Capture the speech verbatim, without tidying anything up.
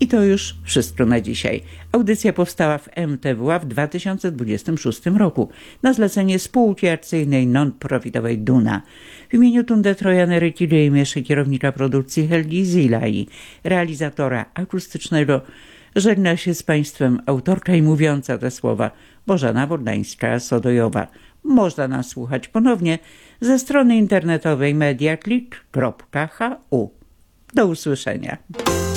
I to już wszystko na dzisiaj. Audycja powstała w M T W A w dwa tysiące dwudziestym szóstym roku na zlecenie spółki akcyjnej non-profitowej Duna. W imieniu Tunde Trojanery Kilejmieszy, kierownika produkcji Helgi Zila i realizatora akustycznego żegna się z Państwem autorka i mówiąca te słowa Bożena Bordańska-Sodojowa. Można nas słuchać ponownie ze strony internetowej mediaclick kropka h u. Do usłyszenia.